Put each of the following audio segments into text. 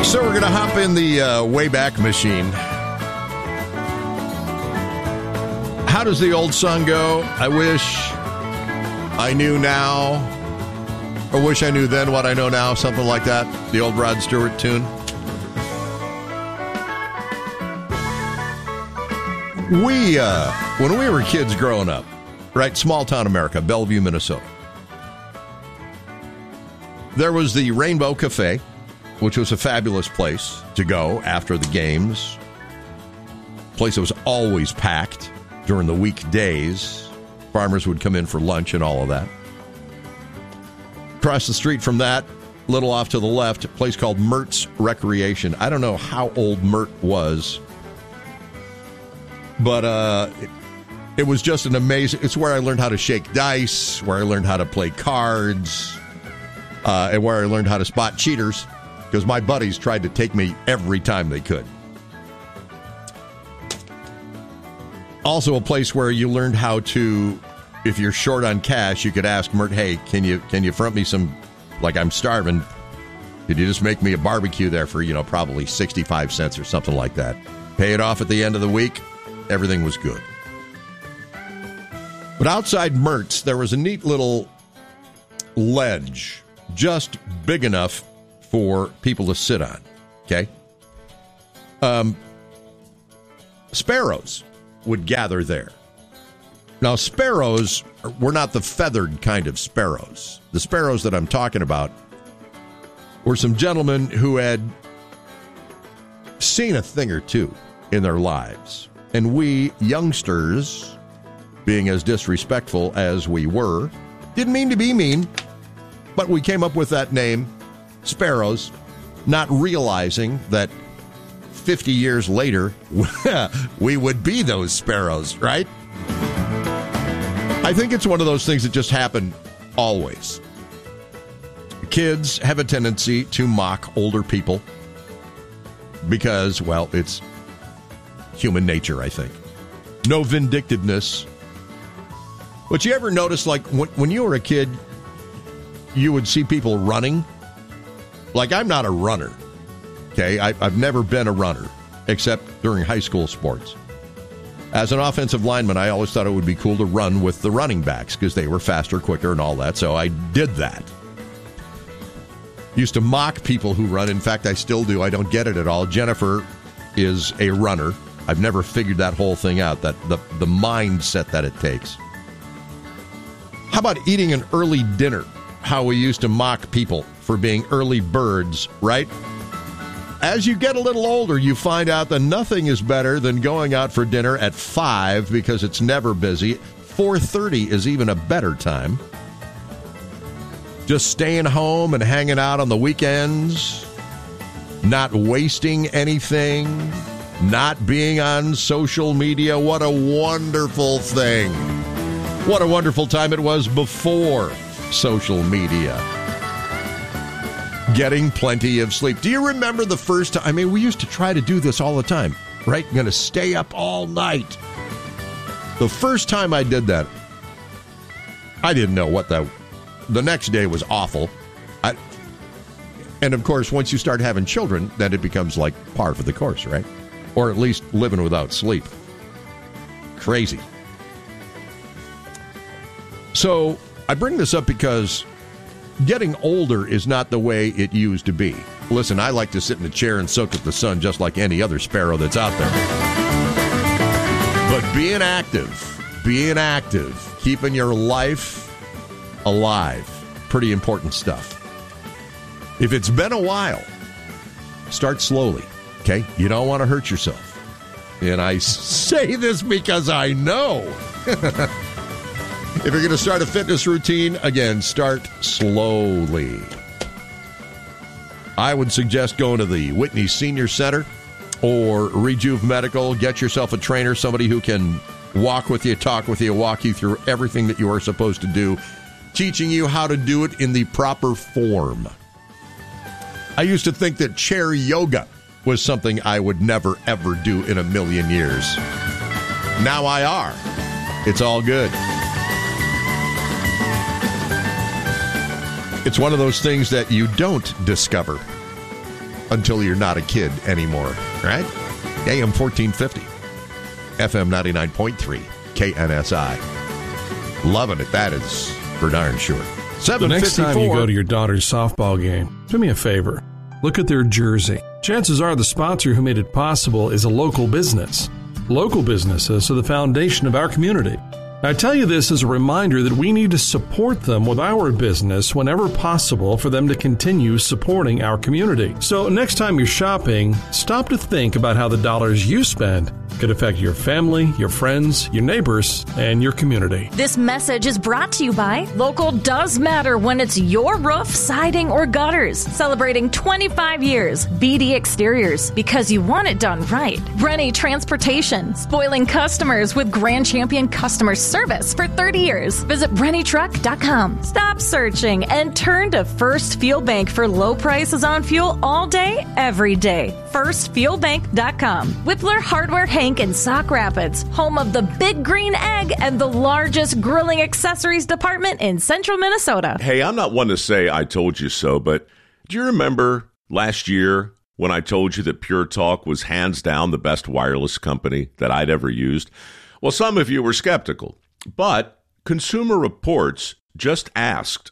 So we're going to hop in the Wayback Machine. How does the old song go? I wish I knew now, or wish I knew then what I know now, something like that. The old Rod Stewart tune. When we were kids growing up, right, small town America, Bellevue, Minnesota, there was the Rainbow Cafe, which was a fabulous place to go after the games. Place that was always packed during the weekdays. Farmers would come in for lunch and all of that. Across the street from that, a little off to the left, a place called Mertz Recreation. I don't know how old Mert was, but it was just an amazing... It's where I learned how to shake dice, where I learned how to play cards, and where I learned how to spot cheaters, because my buddies tried to take me every time they could. Also a place where you learned how to, if you're short on cash, you could ask Mert, hey, can you front me some, like I'm starving, could you just make me a barbecue there for, probably 65 cents or something like that. Pay it off at the end of the week. Everything was good. But outside Mertz, there was a neat little ledge, just big enough for people to sit on, okay? Sparrows would gather there. Now, sparrows were not the feathered kind of sparrows. The sparrows that I'm talking about were some gentlemen who had seen a thing or two in their lives. And we youngsters, being as disrespectful as we were, didn't mean to be mean, but we came up with that name, Sparrows, not realizing that 50 years later, we would be those sparrows, right? I think it's one of those things that just happen always. Kids have a tendency to mock older people because, well, it's human nature, I think. No vindictiveness. But you ever notice, like, when you were a kid, you would see people running? Like, I'm not a runner, okay? I've never been a runner, except during high school sports. As an offensive lineman, I always thought it would be cool to run with the running backs because they were faster, quicker, and all that, so I did that. Used to mock people who run. In fact, I still do. I don't get it at all. Jennifer is a runner. I've never figured that whole thing out, that the mindset that it takes. How about eating an early dinner? How we used to mock people for being early birds, right? As you get a little older, you find out that nothing is better than going out for dinner at 5 because it's never busy. 4:30 is even a better time. Just staying home and hanging out on the weekends, not wasting anything, not being on social media. What a wonderful thing. What a wonderful time it was before social media. Getting plenty of sleep. Do you remember the first time? I mean, we used to try to do this all the time, right? Going to stay up all night. The first time I did that, I didn't know what the next day was awful. And of course, once you start having children, then it becomes like par for the course, right? Or at least living without sleep. Crazy. So I bring this up because getting older is not the way it used to be. Listen, I like to sit in a chair and soak up the sun just like any other sparrow that's out there. But being active, keeping your life alive, pretty important stuff. If it's been a while, start slowly, okay? You don't want to hurt yourself. And I say this because I know. If you're going to start a fitness routine, again, start slowly. I would suggest going to the Whitney Senior Center or Rejuve Medical. Get yourself a trainer, somebody who can walk with you, talk with you, walk you through everything that you are supposed to do, teaching you how to do it in the proper form. I used to think that chair yoga was something I would never, ever do in a million years. Now I are. It's all good. It's one of those things that you don't discover until you're not a kid anymore, right? AM 1450, FM 99.3, KNSI. Loving it. That is for darn sure. The next time you go to your daughter's softball game, do me a favor. Look at their jersey. Chances are the sponsor who made it possible is a local business. Local businesses are the foundation of our community. I tell you this as a reminder that we need to support them with our business whenever possible for them to continue supporting our community. So next time you're shopping, stop to think about how the dollars you spend could affect your family, your friends, your neighbors, and your community. This message is brought to you by Local Does Matter when it's your roof, siding, or gutters. Celebrating 25 years. BD Exteriors, because you want it done right. Rennie Transportation, spoiling customers with Grand Champion customer service for 30 years. Visit RennieTruck.com. Stop searching and turn to First Fuel Bank for low prices on fuel all day, every day. FirstFuelBank.com. Whippler Hardware Hank in Sauk Rapids, home of the Big Green Egg and the largest grilling accessories department in central Minnesota. Hey, I'm not one to say I told you so, but do you remember last year when I told you that Pure Talk was hands down the best wireless company that I'd ever used? Well, some of you were skeptical, but Consumer Reports just asked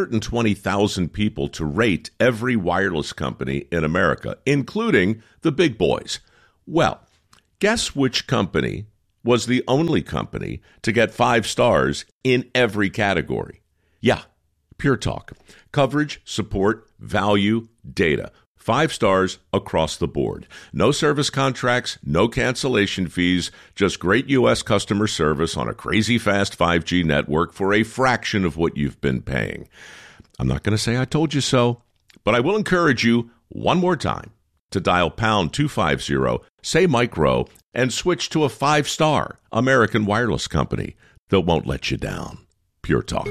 120,000 people to rate every wireless company in America, including the big boys. Well, guess which company was the only company to get 5 stars in every category? Yeah, Pure Talk. Coverage, support, value, data. 5 stars across the board. No service contracts, no cancellation fees, just great U.S. customer service on a crazy fast 5G network for a fraction of what you've been paying. I'm not going to say I told you so, but I will encourage you one more time to dial pound 250, say micro, and switch to a 5-star American wireless company that won't let you down. Pure Talk.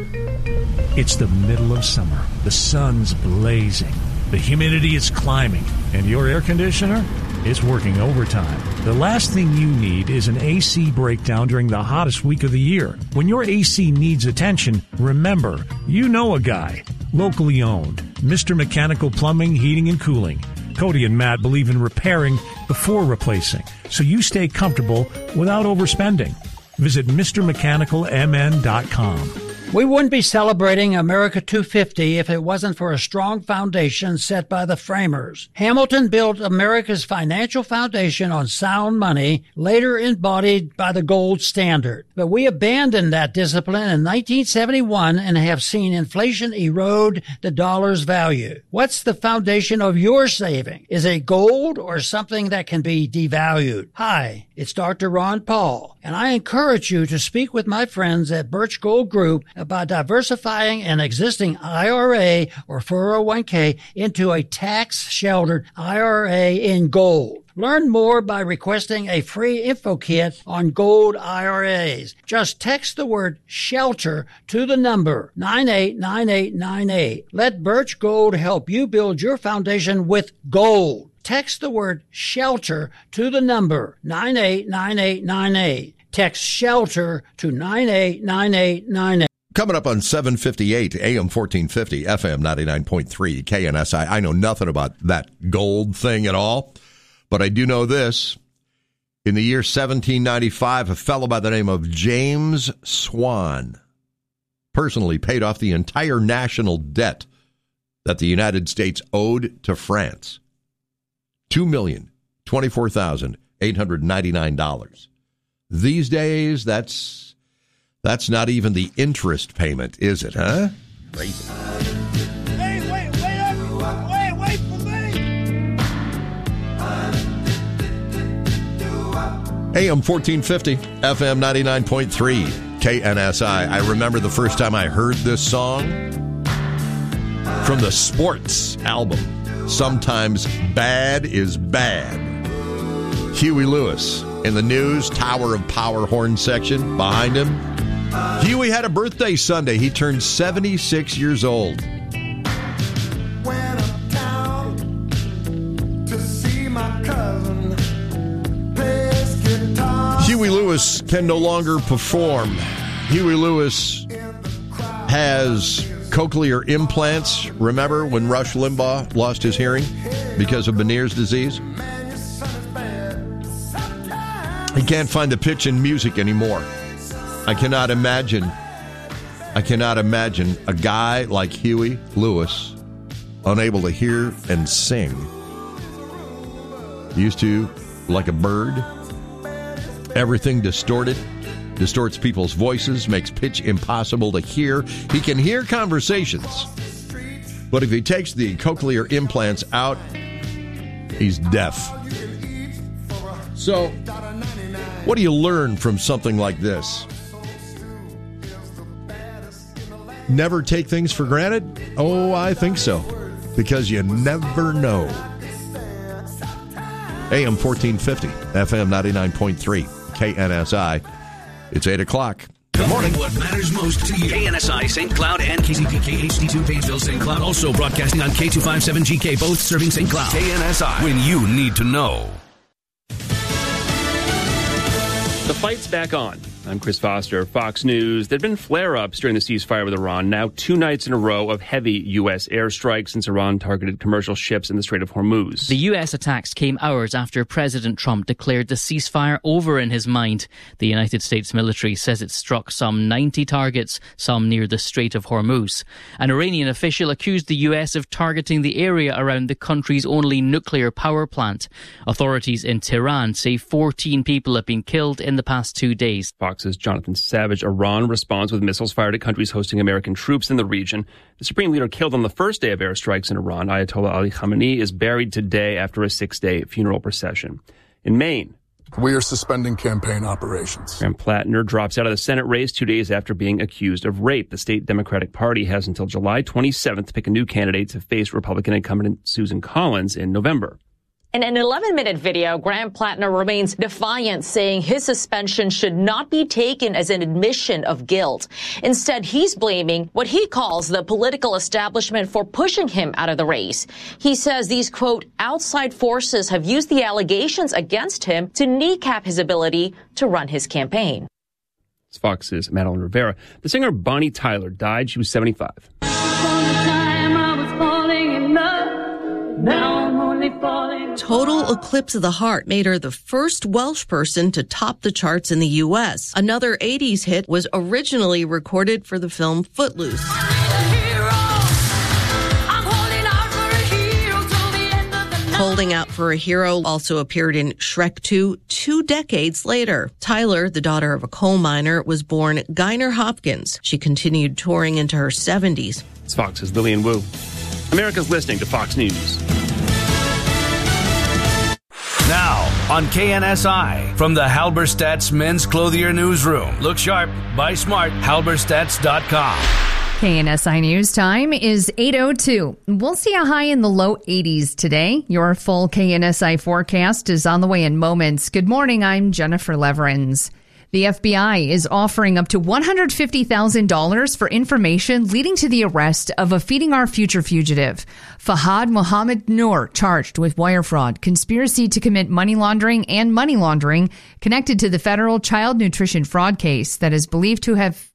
It's the middle of summer. The sun's blazing. The humidity is climbing, and your air conditioner is working overtime. The last thing you need is an AC breakdown during the hottest week of the year. When your AC needs attention, remember, you know a guy. Locally owned. Mr. Mechanical Plumbing, Heating, and Cooling. Cody and Matt believe in repairing before replacing, so you stay comfortable without overspending. Visit MrMechanicalMN.com. We wouldn't be celebrating America 250 if it wasn't for a strong foundation set by the framers. Hamilton built America's financial foundation on sound money, later embodied by the gold standard. But we abandoned that discipline in 1971 and have seen inflation erode the dollar's value. What's the foundation of your saving? Is it gold or something that can be devalued? Hi, it's Dr. Ron Paul, and I encourage you to speak with my friends at Birch Gold Group about diversifying an existing IRA or 401k into a tax-sheltered IRA in gold. Learn more by requesting a free info kit on gold IRAs. Just text the word SHELTER to the number 989898. Let Birch Gold help you build your foundation with gold. Text the word SHELTER to the number 989898. Text SHELTER to 989898. Coming up on 758 AM 1450 FM 99.3 KNSI. I know nothing about that gold thing at all, but I do know this. In the year 1795, a fellow by the name of James Swan personally paid off the entire national debt that the United States owed to France. $2,024,899. These days, that's not even the interest payment, is it, huh? Crazy. Hey, wait for me! AM 1450, FM 99.3, KNSI. I remember the first time I heard this song from the Sports album. Sometimes Bad is Bad. Huey Lewis in the News Tower of Power horn section behind him. Huey had a birthday Sunday. He turned 76 years old. Went uptown to see my cousin plays guitar. Huey Lewis can no longer perform. Huey Lewis has cochlear implants. Remember when Rush Limbaugh lost his hearing? because of Meniere's disease. He can't find the pitch in music anymore. I cannot imagine a guy like Huey Lewis unable to hear and sing. Used to, like a bird, everything distorts people's voices, makes pitch impossible to hear. He can hear conversations, but if he takes the cochlear implants out, he's deaf. So, what do you learn from something like this? Never take things for granted? Oh, I think so. Because you never know. AM 1450, FM 99.3, KNSI. It's 8 o'clock. Good morning. What matters most to you. KNSI St. Cloud and KCPK HD2 Painesville St. Cloud. Also broadcasting on K257GK, both serving St. Cloud. KNSI, when you need to know. The fight's back on. I'm Chris Foster, Fox News. There have been flare-ups during the ceasefire with Iran, now 2 nights in a row of heavy U.S. airstrikes since Iran targeted commercial ships in the Strait of Hormuz. The U.S. attacks came hours after President Trump declared the ceasefire over in his mind. The United States military says it struck some 90 targets, some near the Strait of Hormuz. An Iranian official accused the U.S. of targeting the area around the country's only nuclear power plant. Authorities in Tehran say 14 people have been killed in the past 2 days. Fox's Jonathan Savage. Iran responds with missiles fired at countries hosting American troops in the region. The supreme leader killed on the first day of airstrikes in Iran, Ayatollah Ali Khamenei, is buried today after a 6-day funeral procession. In Maine, we are suspending campaign operations. Graham Plattner drops out of the Senate race 2 days after being accused of rape. The state Democratic Party has until July 27th to pick a new candidate to face Republican incumbent Susan Collins in November. In an 11-minute video, Graham Plattner remains defiant, saying his suspension should not be taken as an admission of guilt. Instead, he's blaming what he calls the political establishment for pushing him out of the race. He says these, quote, outside forces have used the allegations against him to kneecap his ability to run his campaign. It's Fox's Madeline Rivera. The singer Bonnie Tyler died. She was 75. Total Eclipse of the Heart made her the first Welsh person to top the charts in the U.S. Another 80s hit was originally recorded for the film Footloose. Holding Out for a Hero also appeared in Shrek 2 2 decades later. Tyler, the daughter of a coal miner, was born Gaynor Hopkins. She continued touring into her 70s. It's Fox's Lillian Wu. America's listening to Fox News. Now, on KNSI, from the Halberstadt's Men's Clothier Newsroom. Look sharp, buy smart, halberstats.com. KNSI News time is 8:02. We'll see a high in the low 80s today. Your full KNSI forecast is on the way in moments. Good morning, I'm Jennifer Leverins. The FBI is offering up to $150,000 for information leading to the arrest of a Feeding Our Future fugitive. Fahad Mohammed Noor, charged with wire fraud, conspiracy to commit money laundering and money laundering connected to the federal child nutrition fraud case that is believed to have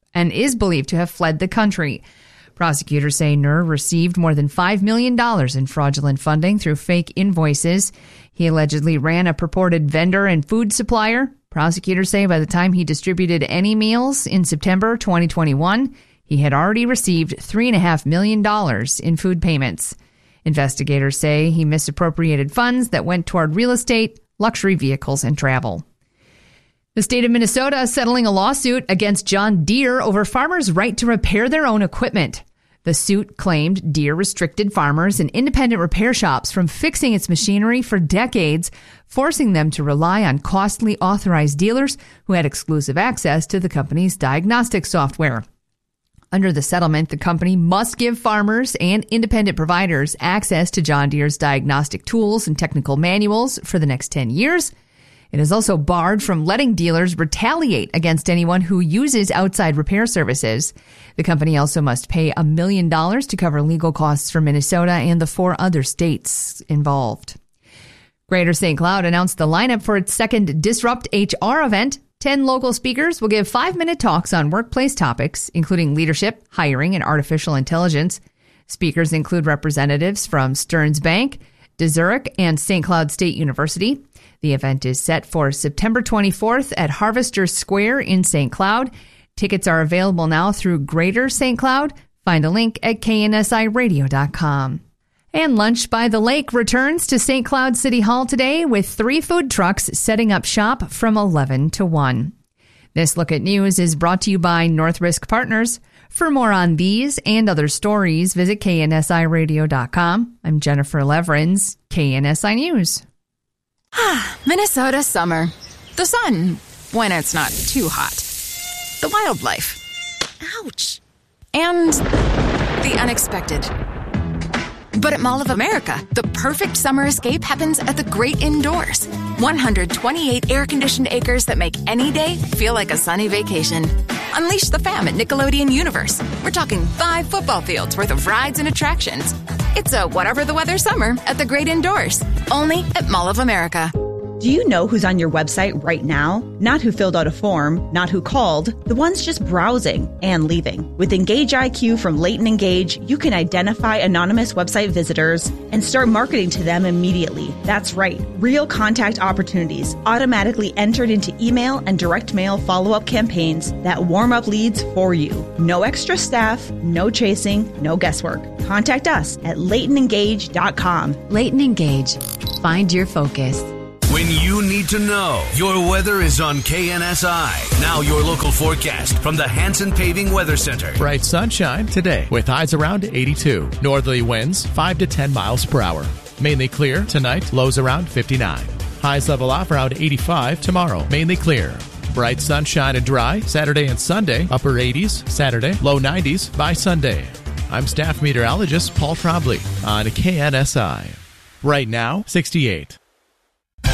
fled the country. Prosecutors say Noor received more than $5 million in fraudulent funding through fake invoices. He allegedly ran a purported vendor and food supplier. Prosecutors say by the time he distributed any meals in September 2021, he had already received $3.5 million in food payments. Investigators say he misappropriated funds that went toward real estate, luxury vehicles, and travel. The state of Minnesota is settling a lawsuit against John Deere over farmers' right to repair their own equipment. The suit claimed Deere restricted farmers and independent repair shops from fixing its machinery for decades, forcing them to rely on costly authorized dealers who had exclusive access to the company's diagnostic software. Under the settlement, the company must give farmers and independent providers access to John Deere's diagnostic tools and technical manuals for the next 10 years. It is also barred from letting dealers retaliate against anyone who uses outside repair services. The company also must pay $1 million to cover legal costs for Minnesota and the 4 other states involved. Greater St. Cloud announced the lineup for its second Disrupt HR event. 10 local speakers will give 5-minute talks on workplace topics, including leadership, hiring, and artificial intelligence. Speakers include representatives from Stearns Bank, de Zurich, and St. Cloud State University. The event is set for September 24th at Harvester Square in St. Cloud. Tickets are available now through Greater St. Cloud. Find a link at KNSIRadio.com. And Lunch by the Lake returns to St. Cloud City Hall today with 3 food trucks setting up shop from 11 to 1. This Look at News is brought to you by North Risk Partners. For more on these and other stories, visit KNSIRadio.com. I'm Jennifer Leverins, KNSI News. Minnesota summer. The sun, when it's not too hot. The wildlife. Ouch. And the unexpected. But at Mall of America, the perfect summer escape happens at the Great Indoors. 128 air-conditioned acres that make any day feel like a sunny vacation. Unleash the fam at Nickelodeon Universe. We're talking 5 football fields worth of rides and attractions. It's a whatever the weather summer at the Great Indoors. Only at Mall of America. Do you know who's on your website right now? Not who filled out a form, not who called, the ones just browsing and leaving. With Engage IQ from Leighton Engage, you can identify anonymous website visitors and start marketing to them immediately. That's right, real contact opportunities automatically entered into email and direct mail follow-up campaigns that warm up leads for you. No extra staff, no chasing, no guesswork. Contact us at LeightonEngage.com. Leighton Engage. Find your focus. When you need to know, your weather is on KNSI. Now your local forecast from the Hanson Paving Weather Center. Bright sunshine today with highs around 82. Northerly winds 5 to 10 miles per hour. Mainly clear tonight, lows around 59. Highs level off around 85 tomorrow. Mainly clear. Bright sunshine and dry Saturday and Sunday. Upper 80s Saturday, low 90s by Sunday. I'm staff meteorologist Paul Trombley on KNSI. Right now, 68.